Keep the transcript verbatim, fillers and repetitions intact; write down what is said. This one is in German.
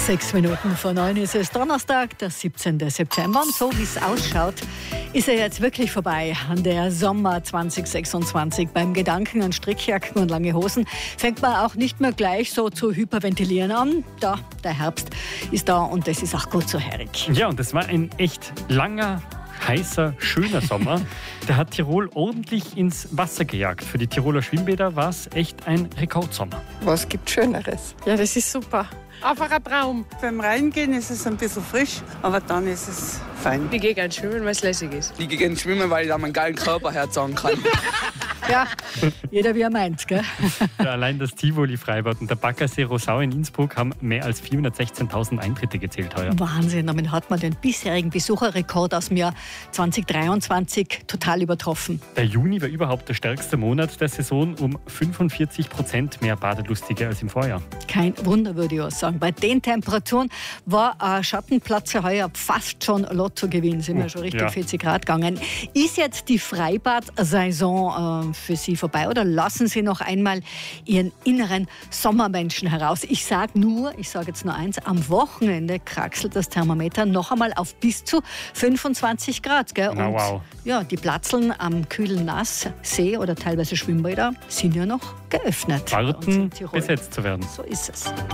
Sechs Minuten vor neun ist es Donnerstag, der siebzehnten September. Und so wie es ausschaut, ist er jetzt wirklich vorbei. Der Sommer zwanzig sechsundzwanzig. Beim Gedanken an Strickjacken und lange Hosen fängt man auch nicht mehr gleich so zu hyperventilieren an. Da, der Herbst ist da und das ist auch gut so, Herrik. Ja, und das war ein echt langer, heißer, schöner Sommer. Der hat Tirol ordentlich ins Wasser gejagt. Für die Tiroler Schwimmbäder war es echt ein Rekordsommer. Was gibt Schöneres? Ja, das ist super. Einfach ein Traum. Beim Reingehen ist es ein bisschen frisch, aber dann ist es fein. Ich gehe gerne schwimmen, weil es lässig ist. Ich gehe gerne schwimmen, weil ich da meinen geilen Körper herzeigen kann. Ja, jeder wie er meint, gell? Ja, allein das Tivoli-Freibad und der Baggersee Rosau in Innsbruck haben mehr als vierhundertsechzehntausend Eintritte gezählt heuer. Wahnsinn, damit hat man den bisherigen Besucherrekord aus dem Jahr zwanzig dreiundzwanzig total übertroffen. Der Juni war überhaupt der stärkste Monat der Saison, um fünfundvierzig Prozent mehr Badelustige als im Vorjahr. Kein Wunder, würde ich auch sagen. Bei den Temperaturen war ein Schattenplatz heuer fast schon Lottogewinn. Sind wir schon richtig ja. vierzig Grad gegangen. Ist jetzt die Freibad-Saison äh, für Sie vorbei oder lassen Sie noch einmal Ihren inneren Sommermenschen heraus? Ich sage nur, ich sage jetzt nur eins, am Wochenende kraxelt das Thermometer noch einmal auf bis zu fünfundzwanzig Grad. Gell? Na, Und wow. ja, die Platzeln am kühlen Nass, See oder teilweise Schwimmbäder sind ja noch geöffnet. Warten, besetzt zu werden. So ist es.